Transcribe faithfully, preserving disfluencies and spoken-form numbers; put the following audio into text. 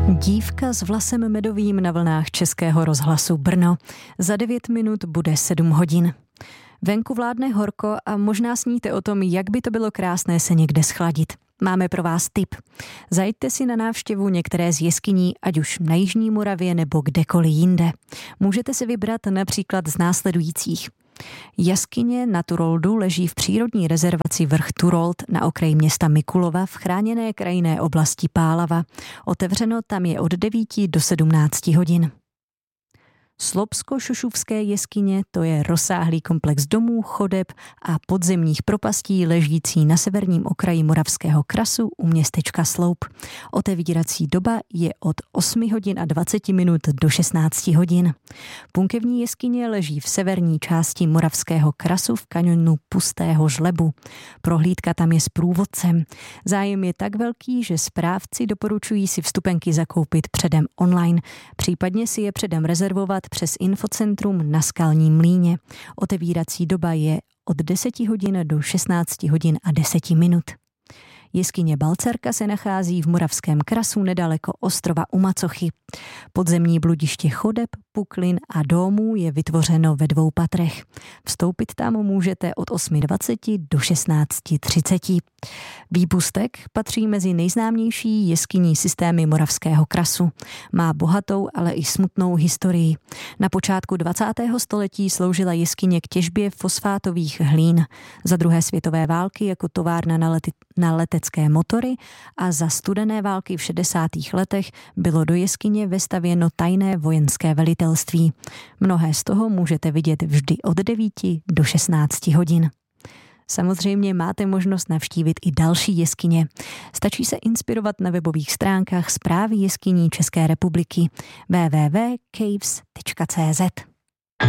Dívka s vlasem medovým na vlnách Českého rozhlasu Brno. Za devět minut bude sedm hodin. Venku vládne horko a možná sníte o tom, jak by to bylo krásné se někde schladit. Máme pro vás tip. Zajďte si na návštěvu některé z jeskyní, ať už na Jižní Moravě nebo kdekoliv jinde. Můžete si vybrat například z následujících. Jaskyně na Turoldu leží v přírodní rezervaci Vrch Turold na okraji města Mikulova v chráněné krajinné oblasti Pálava. Otevřeno tam je od devíti do sedmnácti hodin. Slopsko-Šušuvské jeskyně, to je rozsáhlý komplex domů, chodeb a podzemních propastí ležící na severním okraji Moravského krasu u městečka Sloup. Otevírací doba je od osmi hodin a dvaceti minut do šestnácti hodin. Punkevní jeskyně leží v severní části Moravského krasu v kaňonu Pustého žlebu. Prohlídka tam je s průvodcem. Zájem je tak velký, že správci doporučují si vstupenky zakoupit předem online, případně si je předem rezervovat přes infocentrum na Skalním mlýně. Otevírací doba je od deseti hodin do šestnácti hodin a deseti minut. Jeskyně Balcerka se nachází v Moravském krasu nedaleko ostrova u Macochy. Podzemní bludiště chodeb, puklin a domů je vytvořeno ve dvou patrech. Vstoupit tam můžete od osmi dvaceti do šestnácti třiceti. Výpustek patří mezi nejznámější jeskyní systémy Moravského krasu. Má bohatou, ale i smutnou historii. Na počátku dvacátého století sloužila jeskyně k těžbě fosfátových hlín. Za druhé světové války jako továrna na, lety, na letecké motory a za studené války v šedesátých letech bylo do jeskyně vestavěno tajné vojenské velitelství. Mnohé z toho můžete vidět vždy od devíti do šestnácti hodin. Samozřejmě máte možnost navštívit i další jeskyně. Stačí se inspirovat na webových stránkách Správy jeskyní České republiky w w w tečka caves tečka c z.